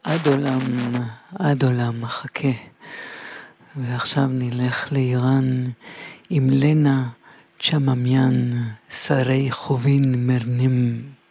עד עולם, חכה. ועכשיו נלך לאיראן עם לנה צ'ממיאן, שרי חובין מרנים.